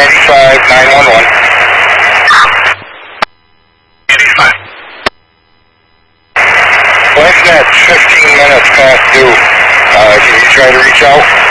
85, 911. 85. Flashnet 15 minutes past due. Can you try to reach out?